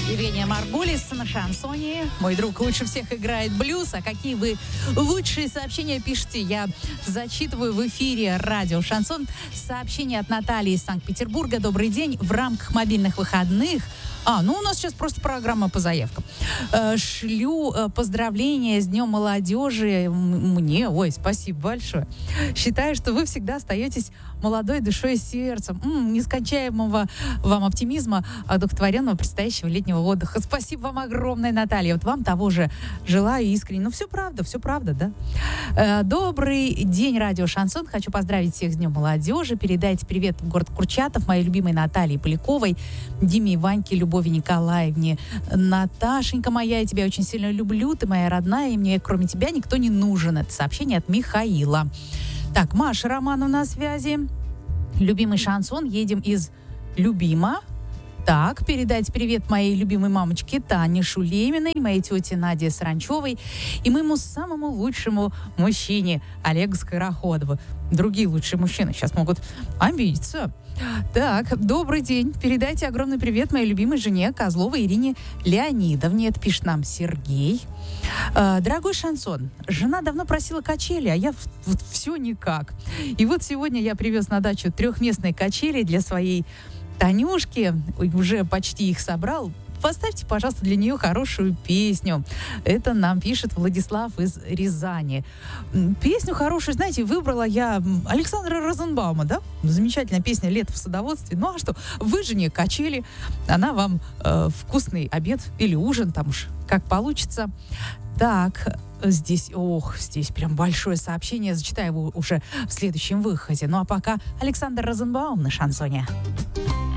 Евгения Маргулис на шансоне. Мой друг лучше всех играет блюз. А какие вы лучшие сообщения пишите? Я зачитываю в эфире радио «Шансон». Сообщение от Натальи из Санкт-Петербурга. Добрый день. В рамках мобильных выходных... у нас сейчас просто программа по заявкам. Шлю поздравления с Днем молодежи мне. Ой, спасибо большое. Считаю, что вы всегда остаетесь молодой душой и сердцем. Нескончаемого вам оптимизма, одухотворенного предстоящего летнего отдыха. Спасибо вам огромное, Наталья. Вот вам того же желаю искренне. Все правда, да? Добрый день, радио «Шансон». Хочу поздравить всех с Днем молодежи. Передайте привет в город Курчатов моей любимой Наталье Поляковой, Диме и Ваньке, Любови Николаевне. Наташенька моя, я тебя очень сильно люблю. Ты моя родная, и мне кроме тебя никто не нужен. Это сообщение от Михаила. Так, Маша Романова на связи. Любимый шансон. Едем из Любима. Так, передайте привет моей любимой мамочке Тане Шулеминой, моей тете Наде Саранчевой и моему самому лучшему мужчине Олегу Скороходову. Другие лучшие мужчины сейчас могут обидеться. Так, добрый день. Передайте огромный привет моей любимой жене Козловой Ирине Леонидовне. Это пишет нам Сергей. Дорогой шансон, жена давно просила качели, а я вот все никак. И вот сегодня я привез на дачу трехместные качели для своей Танюшки, уже почти их собрал. Поставьте, пожалуйста, для нее хорошую песню. Это нам пишет Владислав из Рязани. Песню хорошую, знаете, выбрала я Александра Розенбаума, да? Замечательная песня «Лето в садоводстве». Ну а что, выжени качели, она вам вкусный обед или ужин, там уж как получится. Так, здесь прям большое сообщение, зачитаю его уже в следующем выходе. Ну а пока Александр Розенбаум на шансоне.